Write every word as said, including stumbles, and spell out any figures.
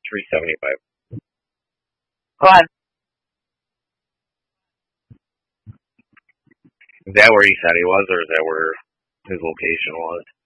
three seventy-five. Go ahead. Is that where he said he was, or is that where his location was?